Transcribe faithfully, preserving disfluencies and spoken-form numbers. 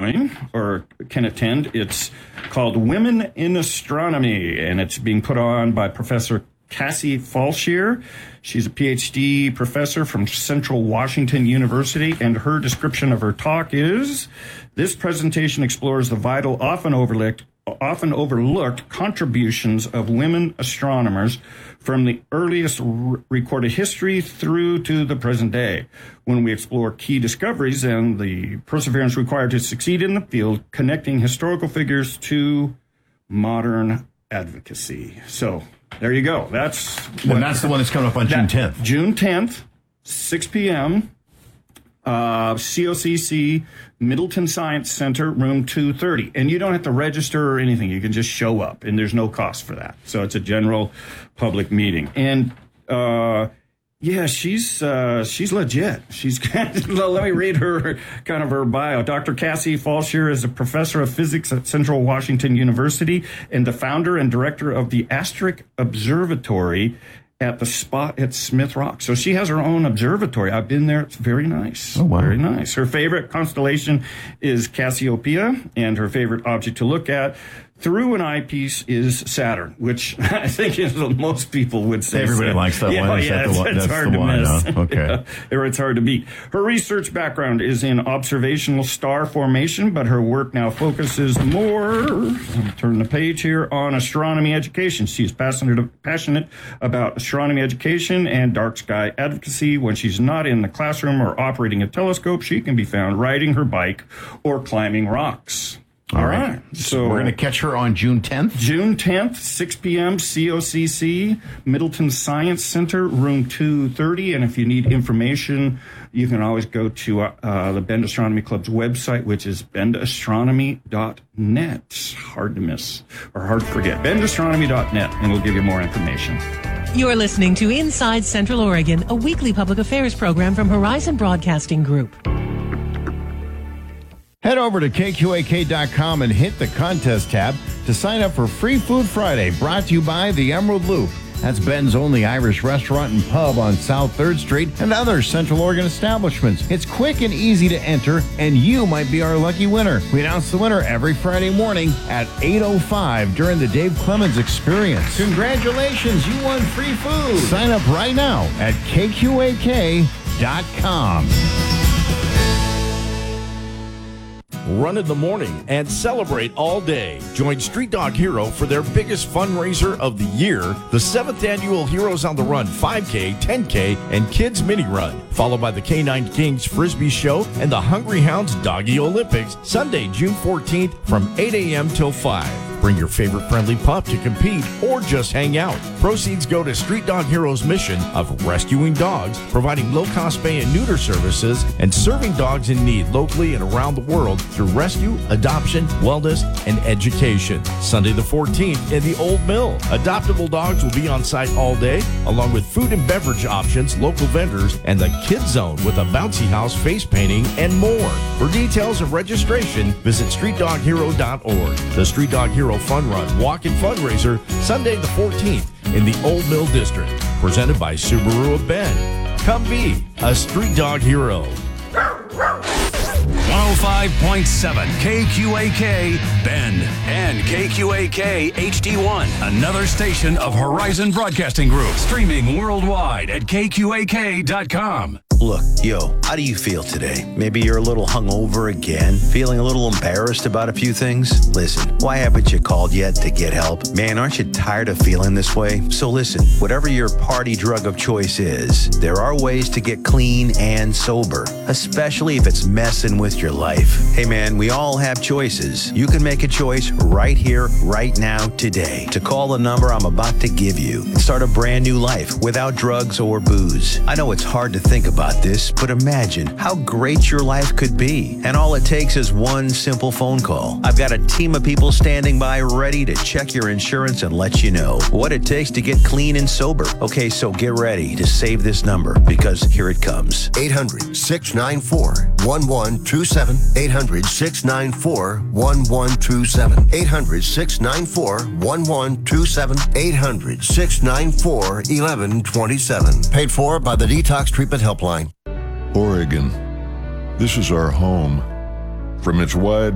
join or can attend. It's called Women in Astronomy, and it's being put on by Professor Cassie Falshear. She's a P H D professor from Central Washington University, and her description of her talk is, this presentation explores the vital, often overlooked, often overlooked contributions of women astronomers from the earliest r- recorded history through to the present day. When we explore key discoveries and the perseverance required to succeed in the field, connecting historical figures to modern advocacy. So there you go. That's what, and that's the one that's coming up on June tenth. June tenth, six p.m. Uh, C O C C, Middleton Science Center, room two thirty. And you don't have to register or anything. You can just show up, and there's no cost for that. So it's a general public meeting. And, uh, yeah, she's uh, she's legit. She's let me read her kind of her bio. Doctor Cassie Falshear is a professor of physics at Central Washington University and the founder and director of the Asterisk Observatory at the spot at Smith Rock. So she has her own observatory. I've been there. It's very nice. Oh, wow. Very nice. Her favorite constellation is Cassiopeia, and her favorite object to look at through an eyepiece is Saturn, which I think is what most people would say. Everybody Saturn. likes that yeah, one. Is yeah, that the it's, one? it's That's hard the to one, miss. huh? Okay. Yeah, it's hard to beat. Her research background is in observational star formation, but her work now focuses more, turn the page here, on astronomy education. She's passionate, passionate about astronomy education and dark sky advocacy. When she's not in the classroom or operating a telescope, she can be found riding her bike or climbing rocks. All right. right. So we're going to catch her on June tenth? June tenth, six p.m., C O C C, Middleton Science Center, room two thirty. And if you need information, you can always go to uh, the Bend Astronomy Club's website, which is bend astronomy dot net. Hard to miss or hard to forget. bend astronomy dot net, and we'll give you more information. You're listening to Inside Central Oregon, a weekly public affairs program from Horizon Broadcasting Group. Head over to K Q A K dot com and hit the contest tab to sign up for Free Food Friday, brought to you by the Emerald Loop. That's Ben's only Irish restaurant and pub on South third Street and other Central Oregon establishments. It's quick and easy to enter, and you might be our lucky winner. We announce the winner every Friday morning at eight oh five during the Dave Clemens Experience. Congratulations, you won free food. Sign up right now at K Q A K dot com. Run in the morning and celebrate all day. Join Street Dog Hero for their biggest fundraiser of the year, the seventh annual Heroes on the Run five K, ten K, and Kids Mini Run, followed by the K nine Kings Frisbee Show and the Hungry Hounds Doggy Olympics, Sunday, June fourteenth from eight a.m. till five. Bring your favorite friendly pup to compete or just hang out. Proceeds go to Street Dog Hero's mission of rescuing dogs, providing low-cost spay and neuter services, and serving dogs in need locally and around the world through rescue, adoption, wellness, and education. Sunday the fourteenth in the Old Mill. Adoptable dogs will be on site all day, along with food and beverage options, local vendors, and the Kids Zone with a bouncy house, face painting, and more. For details and registration, visit street dog hero dot org. The Street Dog Hero Fun Run Walk and Fundraiser, Sunday the fourteenth in the Old Mill District. Presented by Subaru of Bend. Come be a Street Dog Hero. one oh five point seven K Q A K Bend and K Q A K H D one, another station of Horizon Broadcasting Group, streaming worldwide at K Q A K dot com. Look, yo, how do you feel today? Maybe you're a little hungover again, feeling a little embarrassed about a few things? Listen, why haven't you called yet to get help? Man, aren't you tired of feeling this way? So listen, whatever your party drug of choice is, there are ways to get clean and sober, especially if it's messing with your life. Hey man, we all have choices. You can make a choice right here, right now, today, to call the number I'm about to give you and start a brand new life without drugs or booze. I know it's hard to think about this, but imagine how great your life could be. And all it takes is one simple phone call. I've got a team of people standing by ready to check your insurance and let you know what it takes to get clean and sober. Okay, so get ready to save this number, because here it comes. eight hundred, six nine four, one one two seven. eight hundred, six nine four, one one two seven. eight hundred, six nine four, one one two seven. eight hundred, six nine four, one one two seven. Paid for by the Detox Treatment Helpline. Oregon. This is our home. From its wide